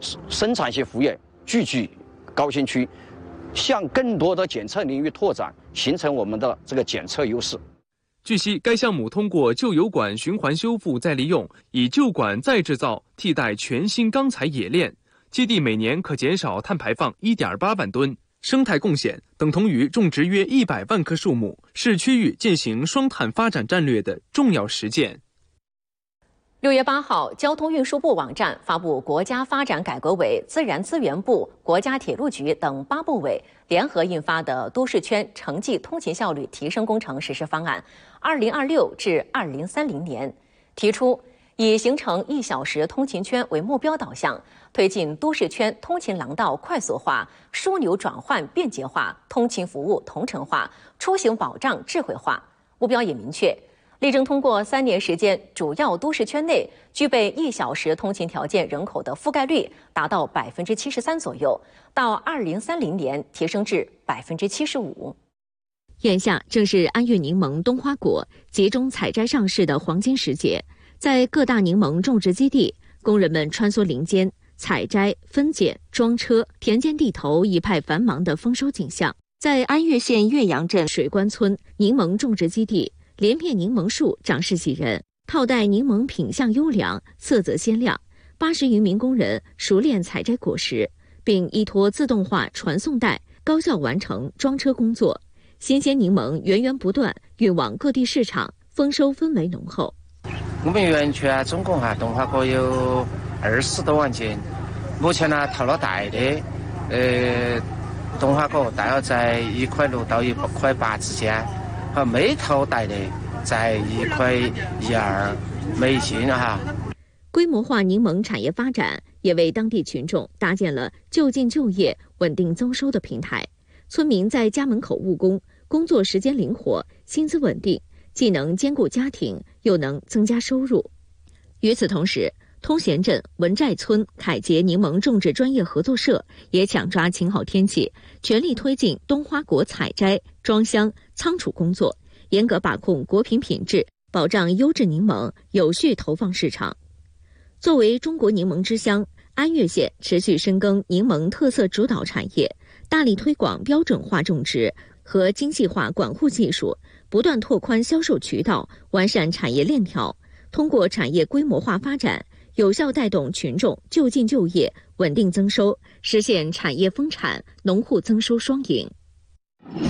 生产性服务业聚集高新区，向更多的检测领域拓展，形成我们的这个检测优势。 据悉，该项目通过旧油管循环修复再利用，以旧管再制造替代全新钢材冶炼，基地每年可减少碳排放1.8万吨，生态贡献等同于种植约100万棵树木，是区域践行双碳发展战略的重要实践。 6月8号，交通运输部网站发布国家发展改革委、自然资源部、国家铁路局等8部委联合印发的都市圈城际通勤效率提升工程实施方案，2026至2030年，提出以形成1小时通勤圈为目标导向，推进都市圈通勤廊道快速化、枢纽转换便捷化、通勤服务同城化、出行保障智慧化。目标也明确，力争通过3年时间，主要都市圈内具备1小时通勤条件人口的覆盖率达到73%左右，到2030年提升至75%。 眼下正是安岳柠檬、冬花果集中采摘上市的黄金时节，在各大柠檬种植基地，工人们穿梭林间，采摘、分拣、装车，田间地头一派繁忙的丰收景象。在安岳县岳阳镇水关村柠檬种植基地，连片柠檬树长势喜人，套袋柠檬品相优良，色泽鲜亮。80余名工人熟练采摘果实，并依托自动化传送带，高效完成装车工作。新鲜柠檬源源不断运往各地市场，丰收氛围浓厚。 我们园区总共冬花果有20多万斤，目前套了袋的冬花果大约在1.6块到1.8块之间，和没套袋的在1.12块每斤规模化柠檬产业发展也为当地群众搭建了就近就业、稳定增收的平台。村民在家门口务工，工作时间灵活，薪资稳定，既能兼顾家庭，又能增加收入。与此同时，通贤镇文寨村凯捷柠檬种植专业合作社也抢抓晴好天气，全力推进冬花果采摘、装箱、仓储工作，严格把控果品品质，保障优质柠檬有序投放市场。作为中国柠檬之乡，安岳县持续深耕柠檬特色主导产业，大力推广标准化种植和精细化管护技术，不断拓宽销售渠道，完善产业链条，通过产业规模化发展，有效带动群众就近就业、稳定增收，实现产业丰产、农户增收双赢。